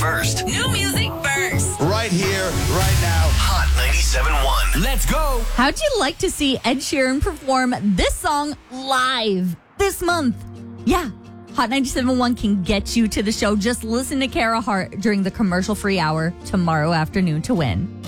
first. New music first. Right here, right now. Hot 97.1. Let's go. How'd you like to see Ed Sheeran perform this song live this month? Yeah, Hot 97.1 can get you to the show. Just listen to Kara Hart during the commercial-free hour tomorrow afternoon to win.